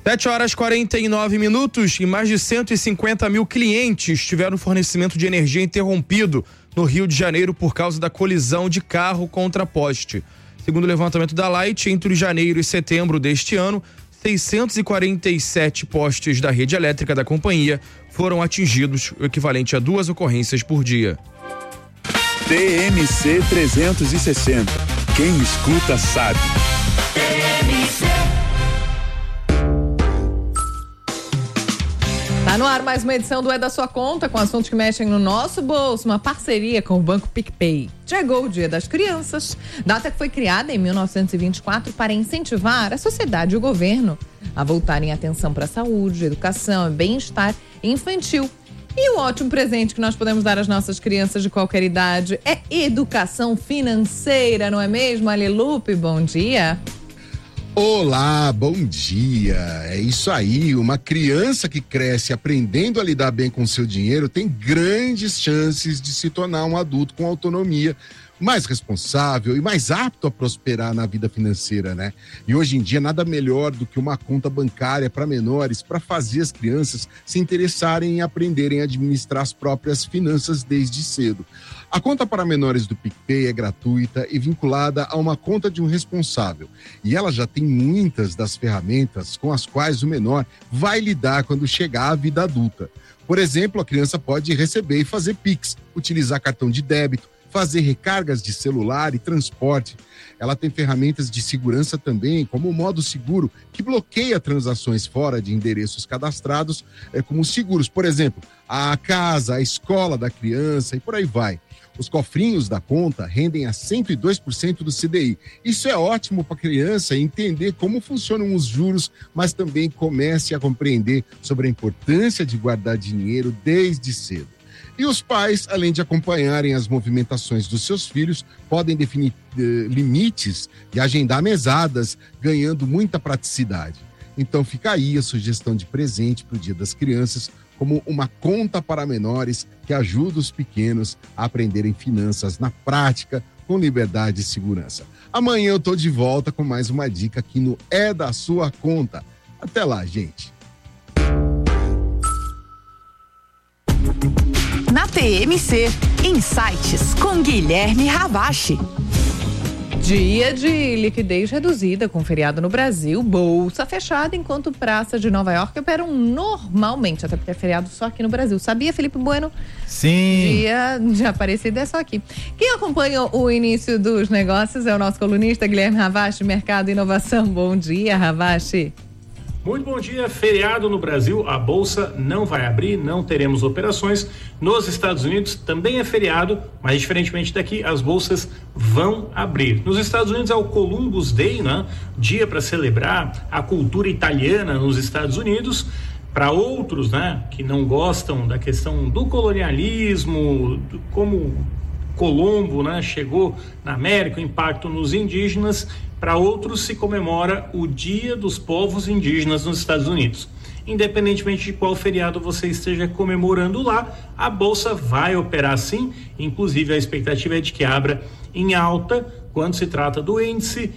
7h49 e mais de 150 mil clientes tiveram fornecimento de energia interrompido no Rio de Janeiro por causa da colisão de carro contra poste. Segundo o levantamento da Light, entre janeiro e setembro deste ano, 647 postes da rede elétrica da companhia foram atingidos, o equivalente a 2 ocorrências por dia. TMC 360. Quem escuta sabe. Tá no ar mais uma edição do É da Sua Conta, com assuntos que mexem no nosso bolso, uma parceria com o Banco PicPay. Chegou o Dia das Crianças, data que foi criada em 1924 para incentivar a sociedade e o governo a voltarem atenção para a saúde, educação e bem-estar infantil. E o ótimo presente que nós podemos dar às nossas crianças de qualquer idade é educação financeira, não é mesmo, Alelupe? Bom dia. Olá, bom dia. É isso aí, uma criança que cresce aprendendo a lidar bem com seu dinheiro tem grandes chances de se tornar um adulto com autonomia, mais responsável e mais apto a prosperar na vida financeira, né? E hoje em dia nada melhor do que uma conta bancária para menores para fazer as crianças se interessarem em aprenderem a administrar as próprias finanças desde cedo. A conta para menores do PicPay é gratuita e vinculada a uma conta de um responsável. E ela já tem muitas das ferramentas com as quais o menor vai lidar quando chegar à vida adulta. Por exemplo, a criança pode receber e fazer Pix, utilizar cartão de débito, fazer recargas de celular e transporte. Ela tem ferramentas de segurança também, como o modo seguro, que bloqueia transações fora de endereços cadastrados como seguros. Por exemplo, a casa, a escola da criança e por aí vai. Os cofrinhos da conta rendem a 102% do CDI. Isso é ótimo para a criança entender como funcionam os juros, mas também comece a compreender sobre a importância de guardar dinheiro desde cedo. E os pais, além de acompanharem as movimentações dos seus filhos, podem definir limites e agendar mesadas, ganhando muita praticidade. Então fica aí a sugestão de presente para o Dia das Crianças, como uma conta para menores que ajuda os pequenos a aprenderem finanças na prática, com liberdade e segurança. Amanhã eu tô de volta com mais uma dica aqui no É da Sua Conta. Até lá, gente. Na TMC, Insights com Guilherme Ravache. Dia de liquidez reduzida com feriado no Brasil, bolsa fechada, enquanto praças de Nova York operam normalmente, até porque é feriado só aqui no Brasil. Sabia, Felipe Bueno? Sim. Dia de Aparecida é só aqui. Quem acompanha o início dos negócios é o nosso colunista Guilherme Ravache, Mercado e Inovação. Bom dia, Ravache. Muito bom dia. Feriado no Brasil, a bolsa não vai abrir, não teremos operações. Nos Estados Unidos também é feriado, mas diferentemente daqui, as bolsas vão abrir. Nos Estados Unidos é o Columbus Day, né? Dia para celebrar a cultura italiana nos Estados Unidos. Para outros, né, que não gostam da questão do colonialismo, como Colombo, né, chegou na América, o impacto nos indígenas. Para outros se comemora o Dia dos Povos Indígenas nos Estados Unidos. Independentemente de qual feriado você esteja comemorando lá, a bolsa vai operar sim, inclusive a expectativa é de que abra em alta quando se trata do índice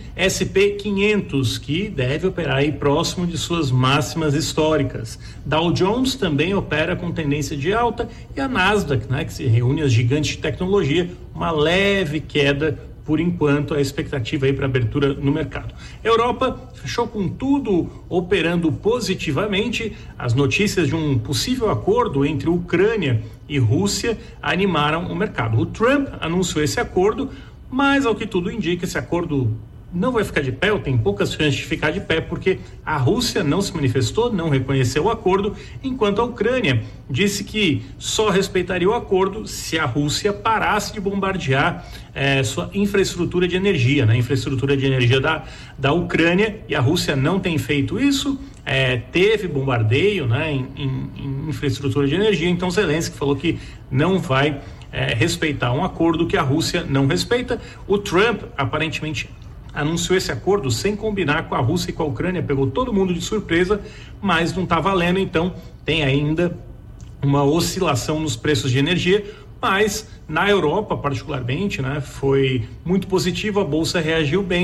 SP500, que deve operar aí próximo de suas máximas históricas. Dow Jones também opera com tendência de alta e a Nasdaq, né, que se reúne as gigantes de tecnologia, uma leve queda por enquanto, a expectativa aí para abertura no mercado. Europa fechou com tudo operando positivamente. As notícias de um possível acordo entre Ucrânia e Rússia animaram o mercado. O Trump anunciou esse acordo, mas ao que tudo indica, esse acordo não vai ficar de pé, ou tem poucas chances de ficar de pé, porque a Rússia não se manifestou, não reconheceu o acordo, enquanto a Ucrânia disse que só respeitaria o acordo se a Rússia parasse de bombardear sua infraestrutura de energia, né? Infraestrutura de energia da Ucrânia, e a Rússia não tem feito isso. Teve bombardeio, né, em infraestrutura de energia, então Zelensky falou que não vai respeitar um acordo que a Rússia não respeita. O Trump aparentemente anunciou esse acordo sem combinar com a Rússia e com a Ucrânia, pegou todo mundo de surpresa, mas não está valendo, então tem ainda uma oscilação nos preços de energia, mas na Europa particularmente, né, foi muito positivo, a bolsa reagiu bem,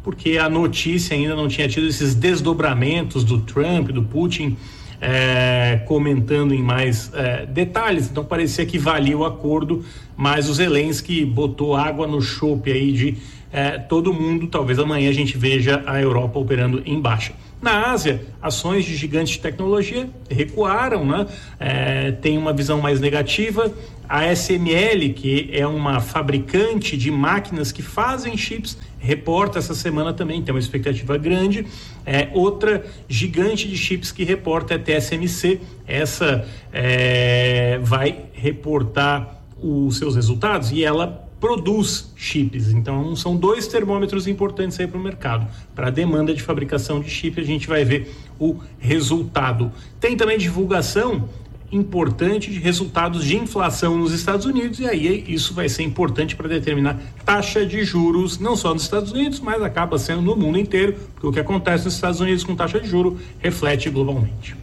porque a notícia ainda não tinha tido esses desdobramentos do Trump, do Putin, comentando em mais detalhes. Então parecia que valia o acordo, mas o Zelensky botou água no chope aí de todo mundo. Talvez amanhã a gente veja a Europa operando em baixa. Na Ásia, ações de gigantes de tecnologia recuaram, né? Tem uma visão mais negativa. A SML, que é uma fabricante de máquinas que fazem chips, reporta essa semana também, tem uma expectativa grande. Outra gigante de chips que reporta é a TSMC. Essa vai reportar os seus resultados e ela produz chips. Então são 2 termômetros importantes aí para o mercado. Para a demanda de fabricação de chip, a gente vai ver o resultado. Tem também divulgação importante de resultados de inflação nos Estados Unidos, e aí isso vai ser importante para determinar taxa de juros, não só nos Estados Unidos, mas acaba sendo no mundo inteiro, porque o que acontece nos Estados Unidos com taxa de juros reflete globalmente.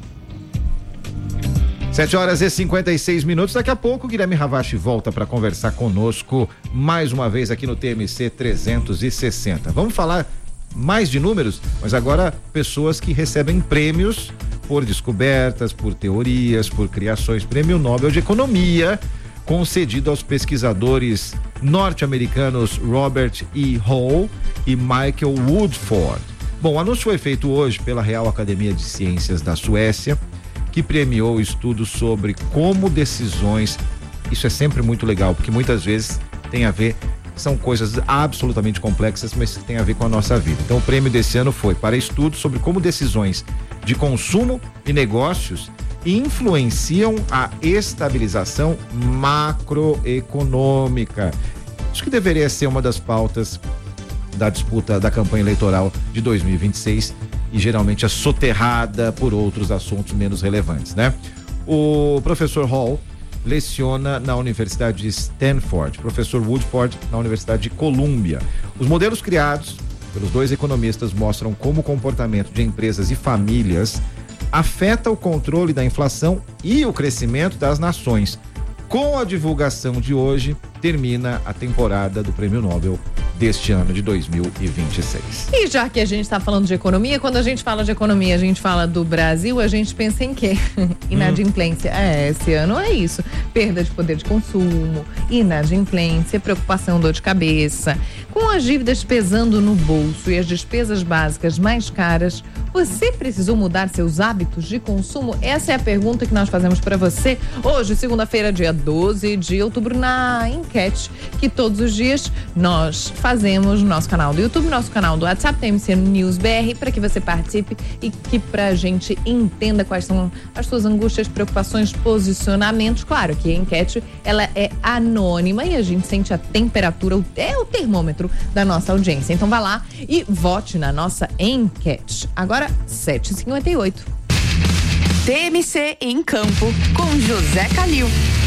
7h56. Daqui a pouco o Guilherme Havashi volta para conversar conosco mais uma vez aqui no TMC 360. Vamos falar mais de números, mas agora pessoas que recebem prêmios por descobertas, por teorias, por criações. Prêmio Nobel de Economia concedido aos pesquisadores norte-americanos Robert E. Hall e Michael Woodford. Bom, o anúncio foi feito hoje pela Real Academia de Ciências da Suécia, que premiou estudos sobre como decisões, isso é sempre muito legal, porque muitas vezes tem a ver, são coisas absolutamente complexas, mas que tem a ver com a nossa vida. Então o prêmio desse ano foi para estudos sobre como decisões de consumo e negócios influenciam a estabilização macroeconômica. Isso que deveria ser uma das pautas da disputa da campanha eleitoral de 2026 e geralmente é soterrada por outros assuntos menos relevantes, né? O professor Hall leciona na Universidade de Stanford, professor Woodford na Universidade de Colômbia. Os modelos criados pelos 2 economistas mostram como o comportamento de empresas e famílias afeta o controle da inflação e o crescimento das nações. Com a divulgação de hoje, termina a temporada do Prêmio Nobel deste ano de 2026. E já que a gente está falando de economia, quando a gente fala de economia, a gente fala do Brasil, a gente pensa em quê? Inadimplência. Esse ano é isso. Perda de poder de consumo, inadimplência, preocupação, dor de cabeça. Com as dívidas pesando no bolso e as despesas básicas mais caras, você precisou mudar seus hábitos de consumo? Essa é a pergunta que nós fazemos para você hoje, segunda-feira, dia 12 de outubro, na enquete que todos os dias nós fazemos no nosso canal do YouTube, nosso canal do WhatsApp, TMC News BR, para que você participe e que pra gente entenda quais são as suas angústias, preocupações, posicionamentos. Claro que a enquete, ela é anônima e a gente sente a temperatura, o termômetro da nossa audiência. Então vá lá e vote na nossa enquete. Agora, 7h58. TMC em Campo, com José Calil.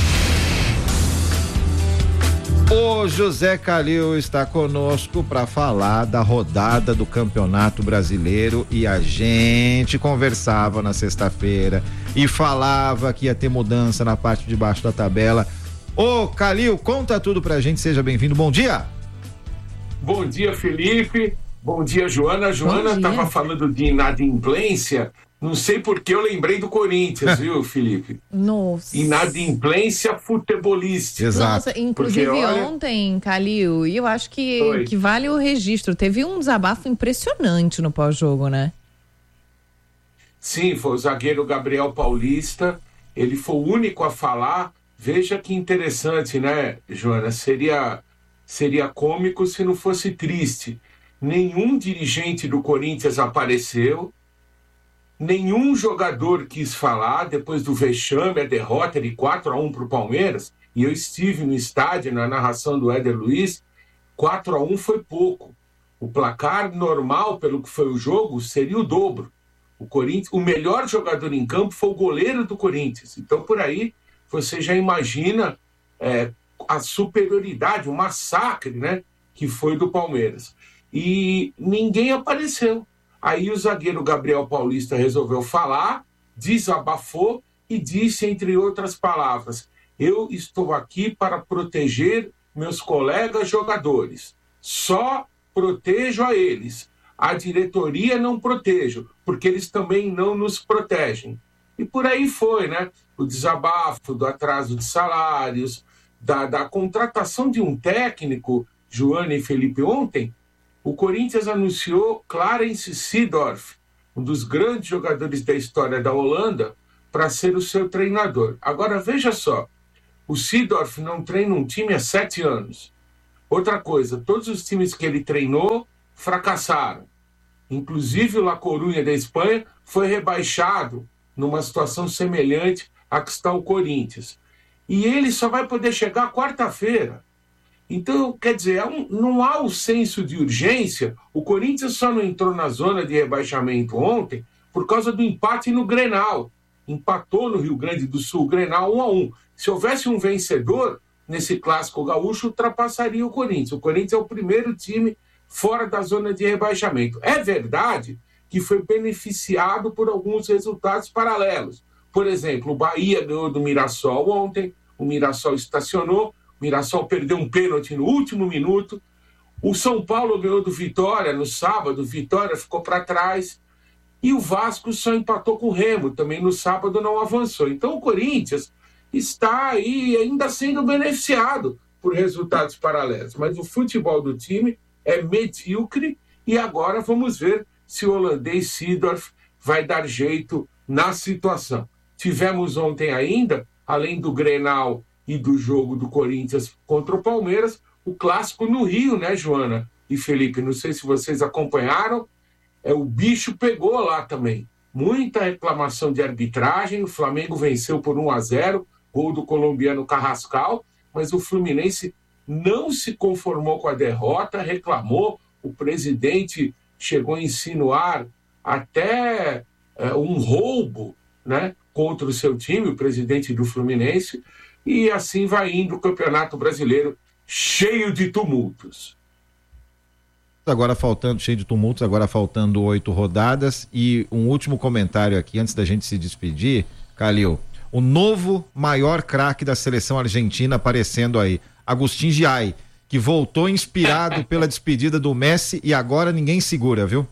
O José Calil está conosco para falar da rodada do Campeonato Brasileiro, e a gente conversava na sexta-feira e falava que ia ter mudança na parte de baixo da tabela. Ô Calil, conta tudo pra gente, seja bem-vindo, bom dia. Bom dia, Felipe, bom dia, Joana. Joana estava falando de inadimplência, não sei porque eu lembrei do Corinthians, viu, Felipe? Nossa. Inadimplência futebolística. Exato. Nossa, inclusive porque, ontem, Calil, e eu acho que vale o registro, teve um desabafo impressionante no pós-jogo, né? Sim, foi o zagueiro Gabriel Paulista, ele foi o único a falar. Veja que interessante, né, Joana? Seria cômico se não fosse triste. Nenhum dirigente do Corinthians apareceu, nenhum jogador quis falar depois do vexame, a derrota de 4-1 para o Palmeiras, e eu estive no estádio na narração do Éder Luiz. 4-1 foi pouco. O placar normal, pelo que foi o jogo, seria o dobro. O melhor jogador em campo foi o goleiro do Corinthians. Então, por aí, você já imagina a superioridade, o massacre, né, que foi do Palmeiras. E ninguém apareceu. Aí o zagueiro Gabriel Paulista resolveu falar, desabafou e disse, entre outras palavras: eu estou aqui para proteger meus colegas jogadores. Só protejo a eles, a diretoria não protejo, porque eles também não nos protegem. E por aí foi, né? O desabafo do atraso de salários, da contratação de um técnico, Joana e Felipe, ontem, o Corinthians anunciou Clarence Seedorf, um dos grandes jogadores da história da Holanda, para ser o seu treinador. Agora, veja só, o Seedorf não treina um time há 7 anos. Outra coisa, todos os times que ele treinou fracassaram. Inclusive o La Coruña da Espanha foi rebaixado numa situação semelhante à que está o Corinthians. E ele só vai poder chegar quarta-feira. Então, quer dizer, não há o senso de urgência. O Corinthians só não entrou na zona de rebaixamento ontem por causa do empate no Grenal. Empatou no Rio Grande do Sul, Grenal 1-1. Se houvesse um vencedor nesse clássico gaúcho, ultrapassaria o Corinthians. O Corinthians é o primeiro time fora da zona de rebaixamento. É verdade que foi beneficiado por alguns resultados paralelos. Por exemplo, o Bahia ganhou do Mirassol ontem, o Mirassol estacionou, o Mirassol perdeu um pênalti no último minuto, o São Paulo ganhou do Vitória no sábado, o Vitória ficou para trás, e o Vasco só empatou com o Remo, também no sábado não avançou. Então o Corinthians está aí ainda sendo beneficiado por resultados paralelos, mas o futebol do time é medíocre e agora vamos ver se o holandês Seedorf vai dar jeito na situação. Tivemos ontem ainda, além do Grenal e do jogo do Corinthians contra o Palmeiras, o clássico no Rio, né, Joana e Felipe? Não sei se vocês acompanharam, o bicho pegou lá também. Muita reclamação de arbitragem, o Flamengo venceu por 1-0, gol do colombiano Carrascal, mas o Fluminense não se conformou com a derrota, reclamou, o presidente chegou a insinuar até um roubo, né, contra o seu time, o presidente do Fluminense, e assim vai indo o Campeonato Brasileiro cheio de tumultos. Cheio de tumultos, agora faltando 8 rodadas, e um último comentário aqui antes da gente se despedir, Calil, o novo maior craque da seleção argentina aparecendo aí, Agustín Giai, que voltou inspirado pela despedida do Messi e agora ninguém segura, viu?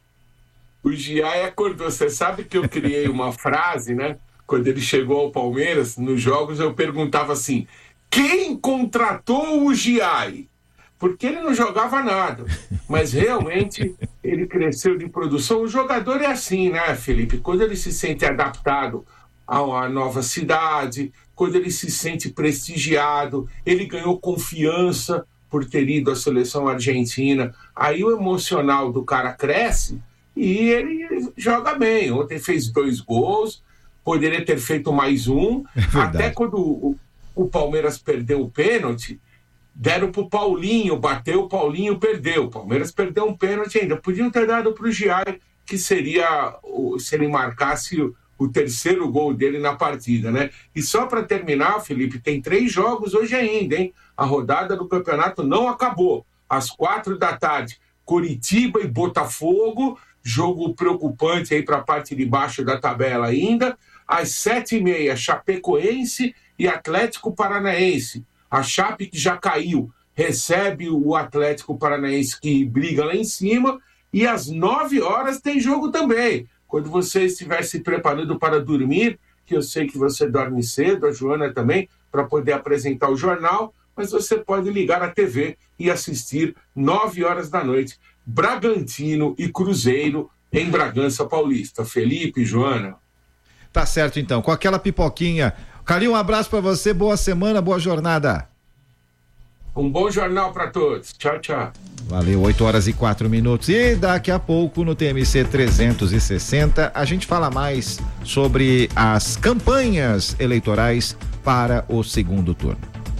O Giai acordou. Você sabe que eu criei uma frase, né? Quando ele chegou ao Palmeiras, nos jogos eu perguntava assim, quem contratou o Giai? Porque ele não jogava nada, mas realmente ele cresceu de produção. O jogador é assim, né, Felipe? Quando ele se sente adaptado a nova cidade, quando ele se sente prestigiado, ele ganhou confiança por ter ido à seleção argentina, aí o emocional do cara cresce e ele joga bem. Ontem fez 2 gols, poderia ter feito mais um, até quando o Palmeiras perdeu o pênalti, deram pro Paulinho, bateu, o Paulinho perdeu, o Palmeiras perdeu um pênalti ainda, podiam ter dado pro Giai, que seria, se ele marcasse o terceiro gol dele na partida, né? E só para terminar, Felipe, tem 3 jogos hoje ainda, hein? A rodada do campeonato não acabou. Às 4 da tarde, Coritiba e Botafogo, jogo preocupante aí para a parte de baixo da tabela ainda. Às 7h30, Chapecoense e Atlético Paranaense. A Chape, que já caiu, recebe o Atlético Paranaense, que briga lá em cima. E às 9 horas tem jogo também. Quando você estiver se preparando para dormir, que eu sei que você dorme cedo, a Joana também, para poder apresentar o jornal, mas você pode ligar a TV e assistir 9 horas da noite, Bragantino e Cruzeiro em Bragança Paulista. Felipe, Joana. Tá certo então, com aquela pipoquinha. Calil, um abraço para você, boa semana, boa jornada. Um bom jornal para todos. Tchau, tchau. Valeu, 8h04. E daqui a pouco no TMC 360 a gente fala mais sobre as campanhas eleitorais para o segundo turno.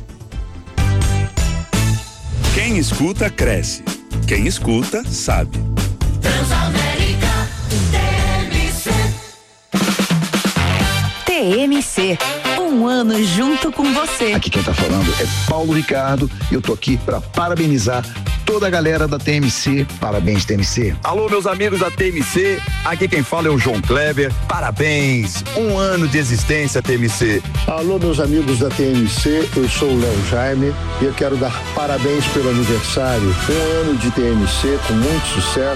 Quem escuta, cresce. Quem escuta, sabe. Transamérica TMC. Um ano junto com você. Aqui quem tá falando é Paulo Ricardo e eu tô aqui para parabenizar toda a galera da TMC. Parabéns, TMC. Alô, meus amigos da TMC, aqui quem fala é o João Kleber. Parabéns, 1 ano de existência, TMC. Alô, meus amigos da TMC, eu sou o Léo Jaime e eu quero dar parabéns pelo aniversário. 1 ano de TMC com muito sucesso.